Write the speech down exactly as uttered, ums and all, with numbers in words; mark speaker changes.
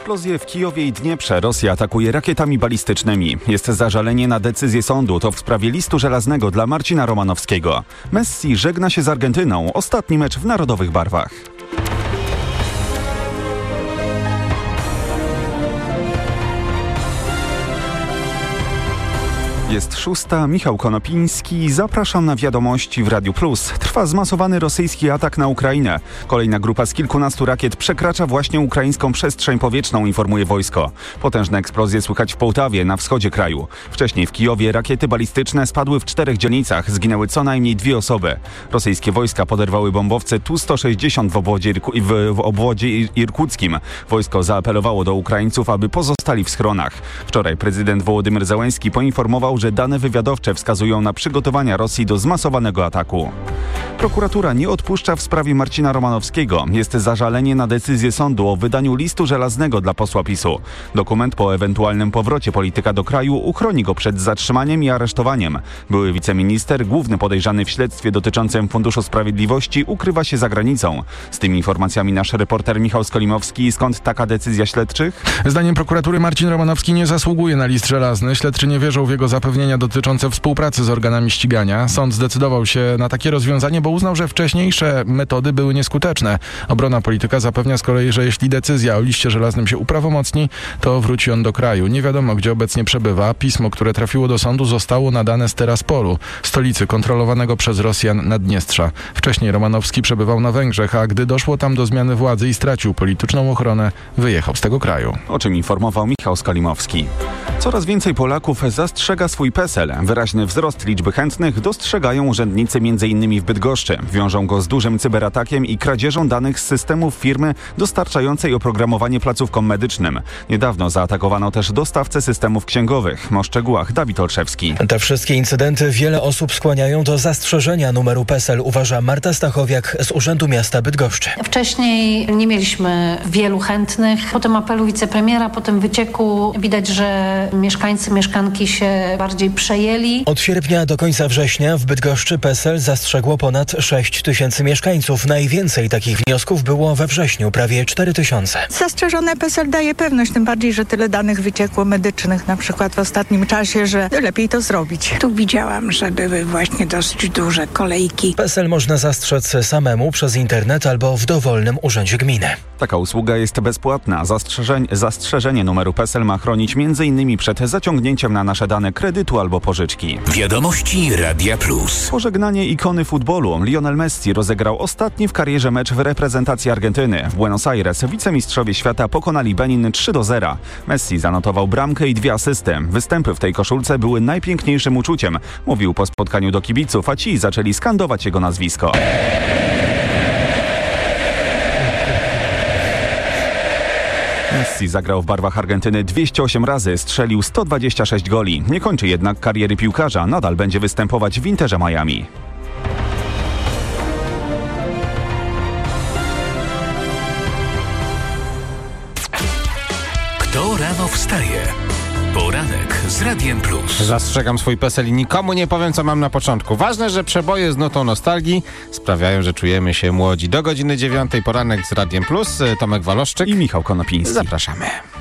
Speaker 1: Eksplozje w Kijowie i Dnieprze. Rosja atakuje rakietami balistycznymi. Jest zażalenie na decyzję sądu. To w sprawie listu żelaznego dla Marcina Romanowskiego. Messi żegna się z Argentyną. Ostatni mecz w narodowych barwach. Jest szósta, Michał Konopiński. Zapraszam na wiadomości w Radiu Plus. Trwa zmasowany rosyjski atak na Ukrainę. Kolejna grupa z kilkunastu rakiet przekracza właśnie ukraińską przestrzeń powietrzną, informuje wojsko. Potężne eksplozje słychać w Połtawie, na wschodzie kraju. Wcześniej w Kijowie rakiety balistyczne spadły w czterech dzielnicach. Zginęły co najmniej dwie osoby. Rosyjskie wojska poderwały bombowce Tu sto sześćdziesiąt w obwodzie, Irku- w, w obwodzie irkuckim. Wojsko zaapelowało do Ukraińców, aby pozostali w schronach. Wczoraj prezydent Wołodymyr Zełenski poinformował, że dane wywiadowcze wskazują na przygotowania Rosji do zmasowanego ataku. Prokuratura nie odpuszcza w sprawie Marcina Romanowskiego. Jest zażalenie na decyzję sądu o wydaniu listu żelaznego dla posła PiSu. Dokument po ewentualnym powrocie polityka do kraju uchroni go przed zatrzymaniem i aresztowaniem. Były wiceminister, główny podejrzany w śledztwie dotyczącym Funduszu Sprawiedliwości, ukrywa się za granicą. Z tymi informacjami nasz reporter Michał Skolimowski. Skąd taka decyzja śledczych?
Speaker 2: Zdaniem prokuratury Marcin Romanowski nie zasługuje na list żelazny. Śledczy nie wierzą w jego zapewnienia dotyczące współpracy z organami ścigania. Sąd zdecydował się na takie rozwiązanie, bo uznał, że wcześniejsze metody były nieskuteczne. Obrona polityka zapewnia z kolei, że jeśli decyzja o liście żelaznym się uprawomocni, to wróci on do kraju. Nie wiadomo, gdzie obecnie przebywa. Pismo, które trafiło do sądu, zostało nadane z Teraspolu, stolicy kontrolowanego przez Rosjan Naddniestrza. Wcześniej Romanowski przebywał na Węgrzech, a gdy doszło tam do zmiany władzy i stracił polityczną ochronę, wyjechał z tego kraju.
Speaker 1: O czym informował Michał Skolimowski. Coraz więcej Polaków zastrzega swój PESEL. Wyraźny wzrost liczby chętnych dostrzegają urzędnicy między innymi w Bydgoszczy. Wiążą go z dużym cyberatakiem i kradzieżą danych z systemów firmy dostarczającej oprogramowanie placówkom medycznym. Niedawno zaatakowano też dostawcę systemów księgowych. O szczegółach Dawid Olszewski.
Speaker 3: Te wszystkie incydenty wiele osób skłaniają do zastrzeżenia numeru PESEL, uważa Marta Stachowiak z Urzędu Miasta Bydgoszczy.
Speaker 4: Wcześniej nie mieliśmy wielu chętnych. Po tym apelu wicepremiera, po tym wycieku widać, że mieszkańcy, mieszkanki się bardziej przejęli.
Speaker 3: Od sierpnia do końca września w Bydgoszczy PESEL zastrzegło ponad sześć tysięcy mieszkańców. Najwięcej takich wniosków było we wrześniu, prawie cztery tysiące.
Speaker 5: Zastrzeżone PESEL daje pewność, tym bardziej, że tyle danych wyciekło medycznych na przykład w ostatnim czasie, że lepiej to zrobić.
Speaker 6: Tu widziałam, że były właśnie dosyć duże kolejki.
Speaker 3: PESEL można zastrzec samemu przez internet albo w dowolnym urzędzie gminy.
Speaker 1: Taka usługa jest bezpłatna. Zastrzeżenie, zastrzeżenie numeru PESEL ma chronić między innymi przed zaciągnięciem na nasze dane kredytu albo pożyczki.
Speaker 7: Wiadomości Radia Plus.
Speaker 1: Pożegnanie ikony futbolu. Lionel Messi rozegrał ostatni w karierze mecz w reprezentacji Argentyny. W Buenos Aires wicemistrzowie świata pokonali Benin trzy do zera. Messi zanotował bramkę i dwie asysty. Występy w tej koszulce były najpiękniejszym uczuciem. Mówił po spotkaniu do kibiców, a ci zaczęli skandować jego nazwisko. Messi zagrał w barwach Argentyny dwieście osiem razy, strzelił sto dwadzieścia sześć goli. Nie kończy jednak kariery piłkarza, nadal będzie występować w Interze Miami.
Speaker 7: Kto rano wstaje? Poranek z Radiem Plus.
Speaker 8: Zastrzegam swój PESEL i nikomu nie powiem, co mam na początku. Ważne, że przeboje z nutą nostalgii sprawiają, że czujemy się młodzi. Do godziny dziewiątej poranek z Radiem Plus. Tomek Waloszczyk
Speaker 1: i Michał Konopiński.
Speaker 8: Zapraszamy.